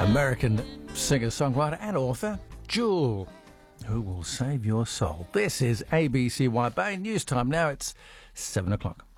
American singer-songwriter and author, Jewel, who will save your soul. This is ABC White Bay News Time. Now it's 7 o'clock.